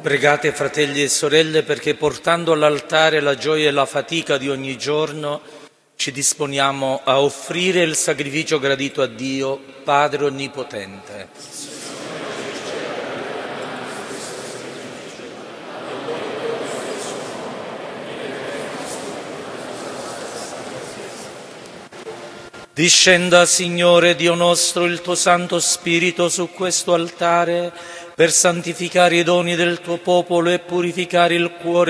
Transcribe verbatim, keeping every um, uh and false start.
Pregate, fratelli e sorelle, perché portando all'altare la gioia e la fatica di ogni giorno, ci disponiamo a offrire il sacrificio gradito a Dio, Padre Onnipotente. Discenda, Signore Dio nostro, il tuo Santo Spirito su questo altare per santificare i doni del tuo popolo e purificare il cuore